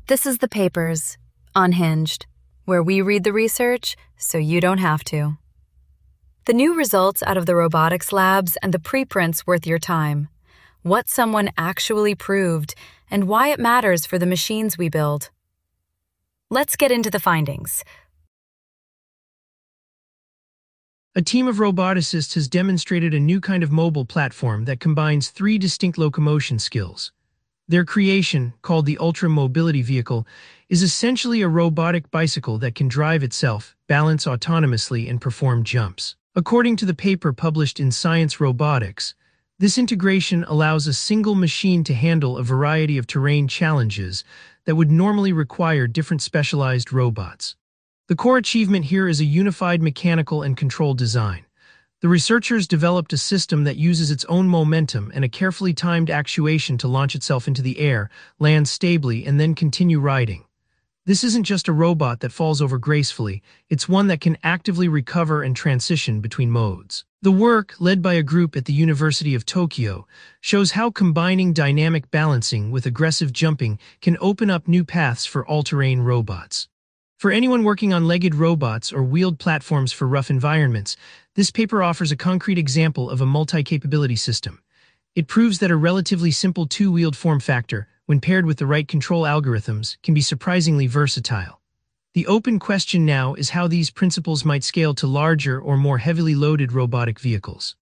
This is the papers, Unhinged, where we read the research so you don't have to. The new results out of the robotics labs and the preprints worth your time. What someone actually proved and why it matters for the machines we build. Let's get into the findings. A team of roboticists has demonstrated a new kind of mobile platform that combines three distinct locomotion skills. Their creation, called the Ultra Mobility Vehicle, is essentially a robotic bicycle that can drive itself, balance autonomously, and perform jumps. According to the paper published in Science Robotics, this integration allows a single machine to handle a variety of terrain challenges that would normally require different specialized robots. The core achievement here is a unified mechanical and control design. The researchers developed a system that uses its own momentum and a carefully timed actuation to launch itself into the air, land stably, and then continue riding. This isn't just a robot that falls over gracefully, it's one that can actively recover and transition between modes. The work, led by a group at the University of Tokyo, shows how combining dynamic balancing with aggressive jumping can open up new paths for all-terrain robots. For anyone working on legged robots or wheeled platforms for rough environments, this paper offers a concrete example of a multi-capability system. It proves that a relatively simple two-wheeled form factor, when paired with the right control algorithms, can be surprisingly versatile. The open question now is how these principles might scale to larger or more heavily loaded robotic vehicles.